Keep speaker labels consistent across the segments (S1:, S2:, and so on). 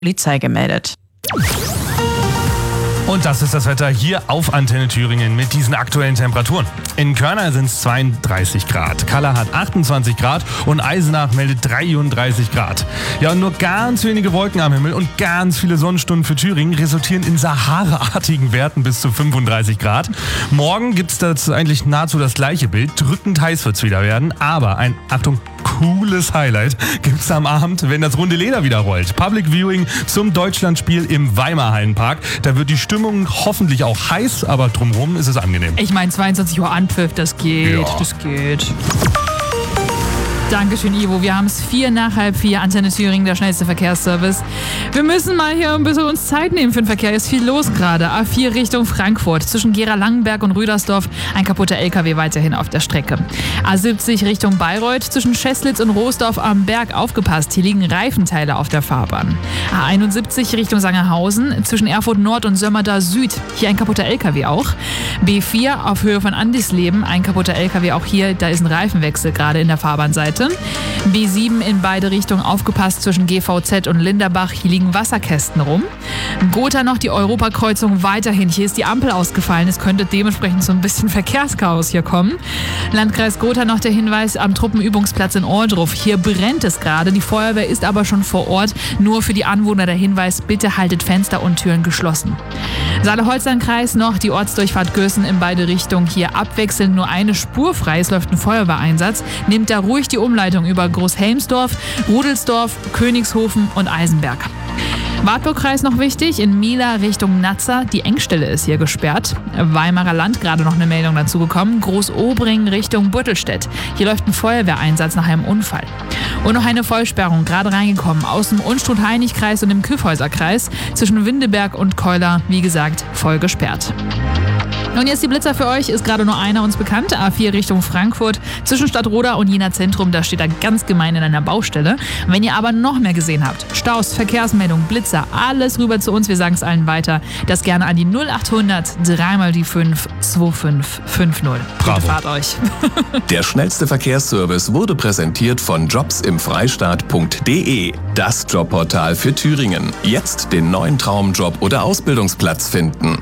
S1: Polizei gemeldet.
S2: Und das ist das Wetter hier auf Antenne Thüringen mit diesen aktuellen Temperaturen. In Körner sind es 32 Grad, Kalla hat 28 Grad und Eisenach meldet 33 Grad. Ja, und nur ganz wenige Wolken am Himmel und ganz viele Sonnenstunden für Thüringen resultieren in Sahara-artigen Werten bis zu 35 Grad. Morgen gibt es dazu eigentlich nahezu das gleiche Bild. Drückend heiß wird es wieder werden, aber ein, Achtung, cooles Highlight gibt es am Abend, wenn das runde Leder wieder rollt. Public Viewing zum Deutschlandspiel im Weimar Hallenpark. Da wird die Stimmung hoffentlich auch heiß, aber drumherum ist es angenehm.
S3: Ich meine, 22 Uhr Anpfiff, das geht,
S2: Ja.
S3: das geht. Dankeschön, Ivo. Wir haben es 4:03, Antenne Thüringen, der schnellste Verkehrsservice. Wir müssen mal hier ein bisschen uns Zeit nehmen für den Verkehr. Ist viel los gerade. A4 Richtung Frankfurt. Zwischen Gera-Langenberg und Rüdersdorf ein kaputter LKW weiterhin auf der Strecke. A70 Richtung Bayreuth. Zwischen Scheslitz und Roosdorf am Berg aufgepasst. Hier liegen Reifenteile auf der Fahrbahn. A71 Richtung Sangerhausen. Zwischen Erfurt Nord und Sömmerda Süd. Hier ein kaputter LKW auch. B4 auf Höhe von Andisleben. Ein kaputter LKW auch hier. Da ist ein Reifenwechsel gerade in der Fahrbahnseite. B7 in beide Richtungen aufgepasst zwischen GVZ und Linderbach. Hier liegen Wasserkästen rum. Gotha noch die Europakreuzung weiterhin. Hier ist die Ampel ausgefallen. Es könnte dementsprechend so ein bisschen Verkehrschaos hier kommen. Landkreis Gotha noch der Hinweis am Truppenübungsplatz in Ohrdruf. Hier brennt es gerade. Die Feuerwehr ist aber schon vor Ort. Nur für die Anwohner der Hinweis, bitte haltet Fenster und Türen geschlossen. Saale-Holstein-Kreis noch die Ortsdurchfahrt Gößen in beide Richtungen. Hier abwechselnd nur eine Spur frei. Es läuft ein Feuerwehreinsatz. Nehmt da ruhig die Umleitung über Großhelmsdorf, Rudelsdorf, Königshofen und Eisenberg. Wartburg-Kreis noch wichtig, in Mila Richtung Nazza, die Engstelle ist hier gesperrt. Weimarer Land, gerade noch eine Meldung dazu gekommen, Großobring Richtung Buttelstedt. Hier läuft ein Feuerwehreinsatz nach einem Unfall. Und noch eine Vollsperrung, gerade reingekommen, aus dem Unstrut-Heinig-Kreis und dem Kyffhäuser-Kreis. Zwischen Windeberg und Keuler, wie gesagt, voll gesperrt. Und jetzt die Blitzer für euch, ist gerade nur einer uns bekannt. A4 Richtung Frankfurt, zwischen Stadtroda und Jena Zentrum, da steht er ganz gemein in einer Baustelle. Wenn ihr aber noch mehr gesehen habt, Staus, Verkehrsmeldungen, Blitzer, alles rüber zu uns, wir sagen es allen weiter. Das gerne an die 0800 3 die 5 2550.
S2: Bravo.
S3: Gute Fahrt euch.
S4: Der schnellste Verkehrsservice wurde präsentiert von jobsimfreistaat.de. Das Jobportal für Thüringen. Jetzt den neuen Traumjob oder Ausbildungsplatz finden.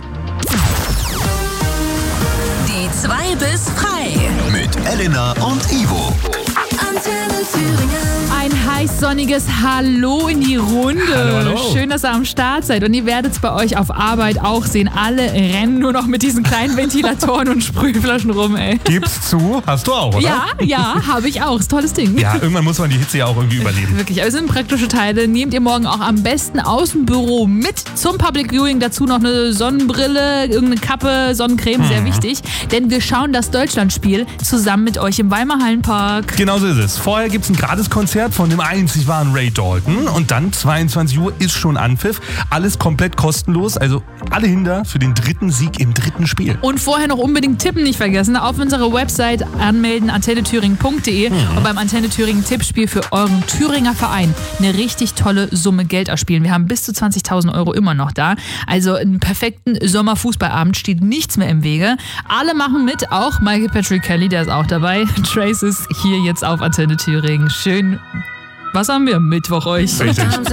S5: Die 2 bis frei.
S4: Mit Elena und Ivo.
S5: Antenne Thüringen.
S3: Ein heiß sonniges Hallo in die Runde.
S2: Hallo.
S3: Schön, dass ihr am Start seid. Und ihr werdet es bei euch auf Arbeit auch sehen. Alle rennen nur noch mit diesen kleinen Ventilatoren und Sprühflaschen rum, ey.
S2: Gib's zu, hast du auch, oder?
S3: Ja, habe ich auch. Ist ein tolles Ding.
S2: Ja, irgendwann muss man die Hitze ja auch irgendwie überleben.
S3: Wirklich, aber es sind praktische Teile. Nehmt ihr morgen auch am besten aus dem Büro mit zum Public Viewing. Dazu noch eine Sonnenbrille, irgendeine Kappe, Sonnencreme, sehr wichtig. Denn wir schauen das Deutschlandspiel zusammen mit euch im Weimar Hallenpark.
S2: Genau so ist es. Vorher gibt's ein Gratiskonzert von dem einzig wahren Ray Dalton und dann 22 Uhr ist schon Anpfiff. Alles komplett kostenlos, also alle hinter für den dritten Sieg im dritten Spiel.
S3: Und vorher noch unbedingt tippen nicht vergessen. Auf unserer Website anmelden, antennethüringen.de und beim Antenne Thüringen Tippspiel für euren Thüringer Verein eine richtig tolle Summe Geld erspielen. Wir haben bis zu 20.000 Euro immer noch da. Also einen perfekten Sommerfußballabend steht nichts mehr im Wege. Alle machen mit, auch Michael Patrick Kelly, der ist auch dabei. Trace ist hier jetzt auf Antenne Thüringen. Schön. Was haben wir? Mittwoch euch.
S2: Richtig.